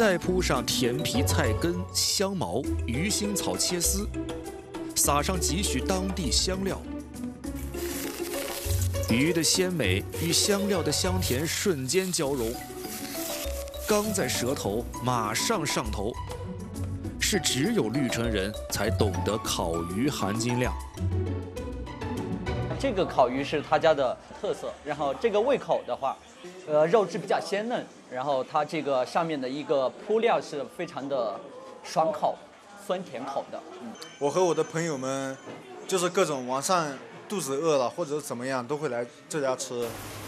再铺上甜皮菜根、香茅、鱼腥草切丝，撒上几许当地香料。鱼的鲜美与香料的香甜瞬间交融，刚在舌头，马上上头。是只有绿春人才懂得烤鱼含金量。 这个烤鱼是他家的特色，然后这个胃口的话，肉质比较鲜嫩，然后它这个上面的一个铺料是非常的爽口、酸甜口的。 我和我的朋友们，就是各种晚上肚子饿了或者怎么样，都会来这家吃。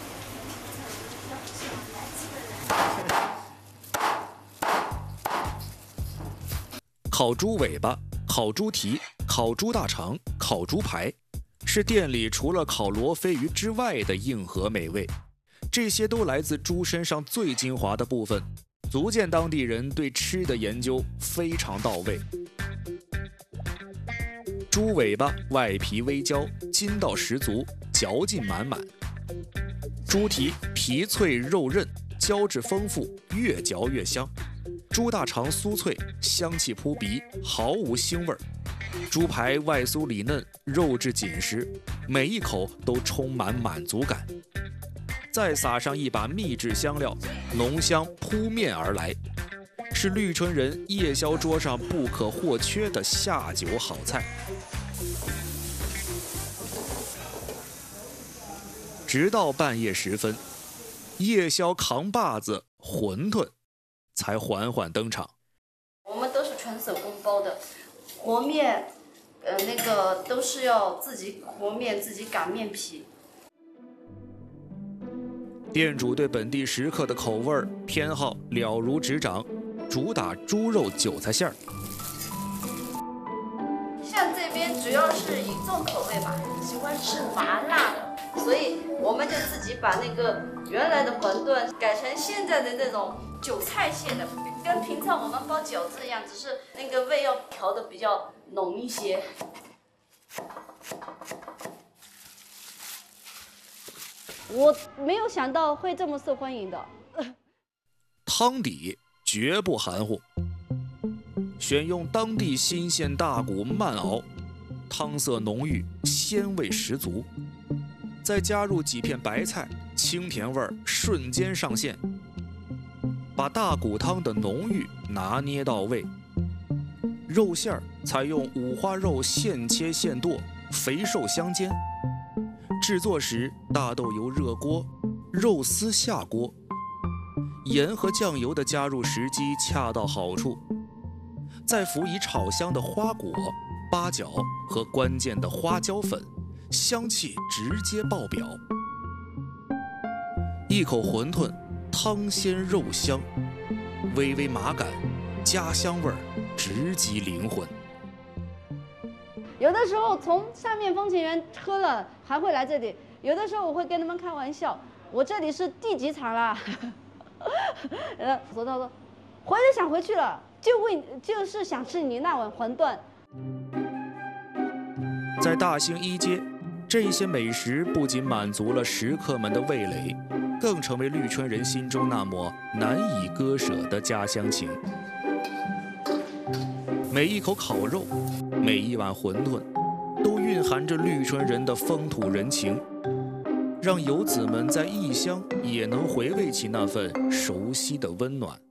烤猪尾巴、烤猪蹄、烤猪大肠、烤猪排，是店里除了烤罗非鱼之外的硬核美味。这些都来自猪身上最精华的部分，足见当地人对吃的研究非常到位。猪尾巴外皮微焦，筋道十足，嚼劲满满；猪蹄皮脆肉韧，胶质丰富，越嚼越香。猪大肠酥脆，香气扑鼻，毫无腥味儿。猪排外酥里嫩，肉质紧实，每一口都充满满足感。再撒上一把秘制香料，浓香扑面而来，是绿春人夜宵桌上不可或缺的下酒好菜。直到半夜时分，夜宵扛把子馄饨才缓缓登场。 我们都是全手工包的，和面，那个都是要自己和面，自己擀面皮。 店主对本地食客的口味偏好了如指掌，主打猪肉韭菜馅儿。 像这边主要是以重口味嘛，喜欢吃麻辣的，所以我们就自己把那个原来的馄饨改成现在的那种韭菜馅的，跟平常我们包饺子一样，只是那个味要调的比较浓一些。我没有想到会这么受欢迎的。 汤底绝不含糊，选用当地新鲜大骨慢熬，汤色浓郁，鲜味十足。再加入几片白菜，清甜味儿瞬间上线，把大骨汤的浓郁拿捏到位。肉馅儿采用五花肉现切现剁，肥瘦相间。制作时，大豆油热锅，肉丝下锅，盐和酱油的加入时机恰到好处，再辅以炒香的花果、八角和关键的花椒粉，香气直接爆表。一口馄饨，汤鲜肉香，微微麻感，家乡味儿直击灵魂。 有的时候从上面风情园喝了还会来这里，有的时候我会跟他们开玩笑，我这里是第几场啦？说到说，回来想回去了，就是想吃你那碗馄饨。 在大兴一街，这些美食不仅满足了食客们的味蕾，更成为绿春人心中那抹难以割舍的家乡情。每一口烤肉，每一碗馄饨，都蕴含着绿春人的风土人情，让游子们在异乡也能回味起那份熟悉的温暖。